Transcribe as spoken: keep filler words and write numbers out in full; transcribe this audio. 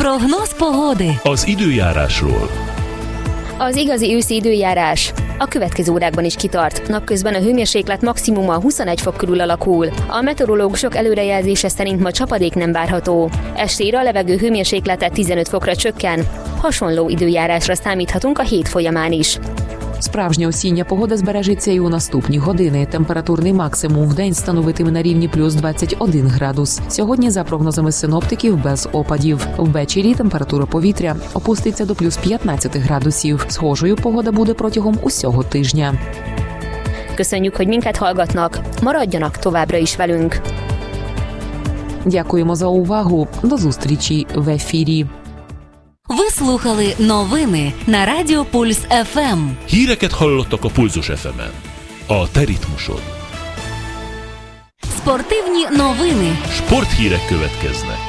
Прогноз погоди. Az időjárásról. Az igazi őszi időjárás a következő órákban is kitart. Napközben a hőmérséklet maximuma huszonegy fok körül alakul. A meteorológusok előrejelzése szerint ma csapadék nem várható. Estére a levegő hőmérséklete tizenöt fokra csökken. Hasonló időjárásra számíthatunk a hét folyamán is. Справжня осіння погода збережеться і у наступні години. Температурний максимум вдень становитиме на рівні плюс двадцять один градус. Сьогодні, за прогнозами синоптиків, без опадів. Ввечері температура повітря опуститься до плюс п'ятнадцять градусів. Схожою погода буде протягом усього тижня. Köszönjük, hogy minket hallgatnak. Maradjanak továbbra is velünk. Дякуємо за увагу. До зустрічі в ефірі. Ви слухали новини на Радіо Пульс еф ем. Híreket hallottak a Pulzus еф емен. A te ritmusod. Спортивні новини. Sporthírek következnek.